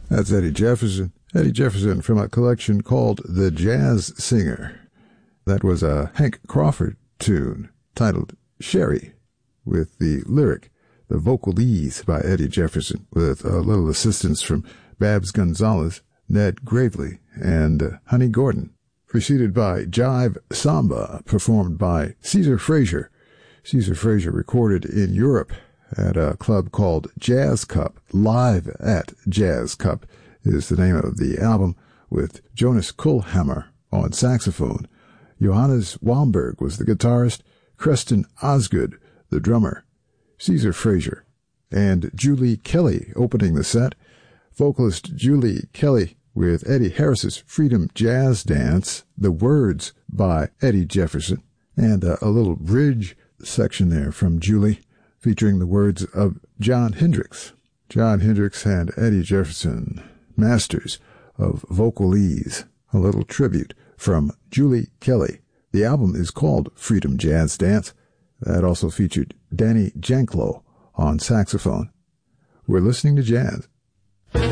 That's Eddie Jefferson. Eddie Jefferson from a collection called The Jazz Singer. That was a Hank Crawford tune titled Sherry, with the lyric, the vocalese by Eddie Jefferson, with a little assistance from Babs Gonzalez, Ned Gravely, and Honey Gordon, preceded by Jive Samba, performed by Caesar Frazier. Caesar Frazier recorded in Europe at a club called Jazz Cup. Live at Jazz Cup is the name of the album, with Jonas Kullhammer on saxophone. Johannes Walmberg was the guitarist, Creston Osgood the drummer, Caesar Frazier, and Julie Kelly opening the set. Vocalist Julie Kelly with Eddie Harris's Freedom Jazz Dance, the words by Eddie Jefferson, and a little bridge section there from Julie, featuring the words of John Hendricks. John Hendricks and Eddie Jefferson, masters of vocalese. A little tribute from Julie Kelly. The album is called Freedom Jazz Dance. That also featured Danny Janklow on saxophone. We're listening to jazz